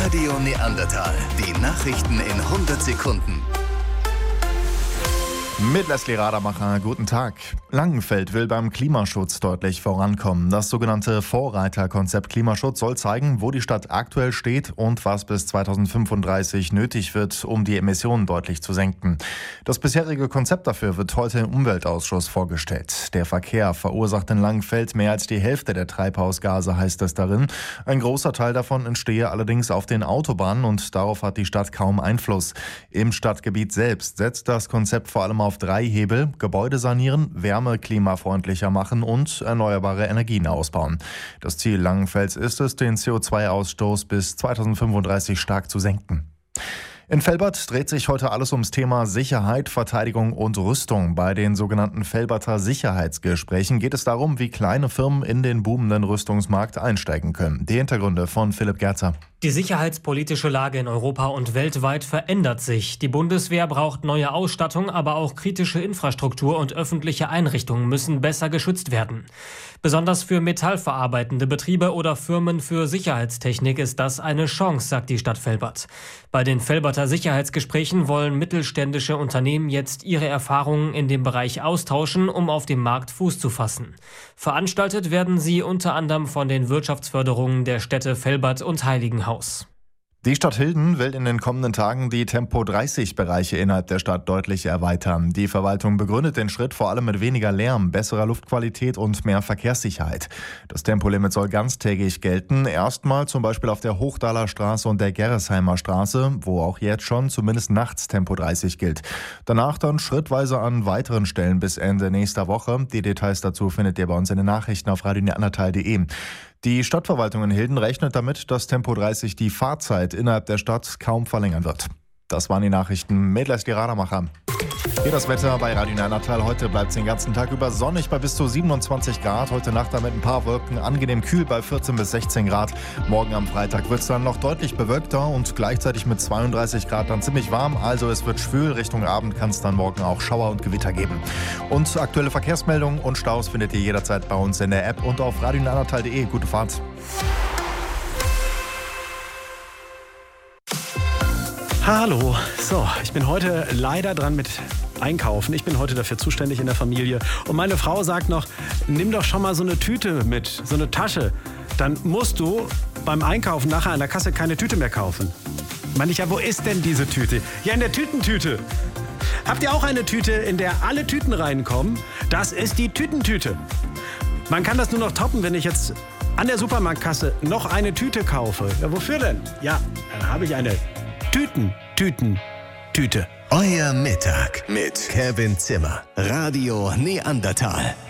Radio Neandertal. Die Nachrichten in 100 Sekunden. Mit Leslie Radermacher, guten Tag. Langenfeld will beim Klimaschutz deutlich vorankommen. Das sogenannte Vorreiterkonzept Klimaschutz soll zeigen, wo die Stadt aktuell steht und was bis 2035 nötig wird, um die Emissionen deutlich zu senken. Das bisherige Konzept dafür wird heute im Umweltausschuss vorgestellt. Der Verkehr verursacht in Langenfeld mehr als die Hälfte der Treibhausgase, heißt es darin. Ein großer Teil davon entstehe allerdings auf den Autobahnen und darauf hat die Stadt kaum Einfluss. Im Stadtgebiet selbst setzt das Konzept vor allem auf 3 Hebel: Gebäude sanieren, Wärme klimafreundlicher machen und erneuerbare Energien ausbauen. Das Ziel Langenfelds ist es, den CO2-Ausstoß bis 2035 stark zu senken. In Velbert dreht sich heute alles ums Thema Sicherheit, Verteidigung und Rüstung. Bei den sogenannten Velberter Sicherheitsgesprächen geht es darum, wie kleine Firmen in den boomenden Rüstungsmarkt einsteigen können. Die Hintergründe von Philipp Gerzer. Die sicherheitspolitische Lage in Europa und weltweit verändert sich. Die Bundeswehr braucht neue Ausstattung, aber auch kritische Infrastruktur und öffentliche Einrichtungen müssen besser geschützt werden. Besonders für metallverarbeitende Betriebe oder Firmen für Sicherheitstechnik ist das eine Chance, sagt die Stadt Velbert. Bei den Velberter Sicherheitsgesprächen wollen mittelständische Unternehmen jetzt ihre Erfahrungen in dem Bereich austauschen, um auf dem Markt Fuß zu fassen. Veranstaltet werden sie unter anderem von den Wirtschaftsförderungen der Städte Velbert und Heiligenhaus. Die Stadt Hilden will in den kommenden Tagen die Tempo-30-Bereiche innerhalb der Stadt deutlich erweitern. Die Verwaltung begründet den Schritt vor allem mit weniger Lärm, besserer Luftqualität und mehr Verkehrssicherheit. Das Tempolimit soll ganztägig gelten, erstmal zum Beispiel auf der Hochdaler Straße und der Gerresheimer Straße, wo auch jetzt schon zumindest nachts Tempo 30 gilt. Danach dann schrittweise an weiteren Stellen bis Ende nächster Woche. Die Details dazu findet ihr bei uns in den Nachrichten auf radioneandertal.de. Die Stadtverwaltung in Hilden rechnet damit, dass Tempo 30 die Fahrzeit innerhalb der Stadt kaum verlängern wird. Das waren die Nachrichten mit Leslie Radermacher. Hier das Wetter bei Radio Neandertal. Heute bleibt es den ganzen Tag über sonnig bei bis zu 27 Grad. Heute Nacht dann mit ein paar Wolken, angenehm kühl bei 14 bis 16 Grad. Morgen am Freitag wird es dann noch deutlich bewölkter und gleichzeitig mit 32 Grad dann ziemlich warm. Also es wird schwül. Richtung Abend kann es dann morgen auch Schauer und Gewitter geben. Und aktuelle Verkehrsmeldungen und Staus findet ihr jederzeit bei uns in der App und auf radioneandertal.de. Gute Fahrt. Hallo, so, ich bin heute leider dran mit Einkaufen. Ich bin heute dafür zuständig in der Familie. Und meine Frau sagt noch, nimm doch schon mal so eine Tüte mit, so eine Tasche. Dann musst du beim Einkaufen nachher an der Kasse keine Tüte mehr kaufen. Meine ich, ja, wo ist denn diese Tüte? Ja, in der Tütentüte. Habt ihr auch eine Tüte, in der alle Tüten reinkommen? Das ist die Tütentüte. Man kann das nur noch toppen, wenn ich jetzt an der Supermarktkasse noch eine Tüte kaufe. Ja, wofür denn? Ja, dann habe ich eine Tüte. Euer Mittag mit Kevin Zimmer. Radio Neandertal.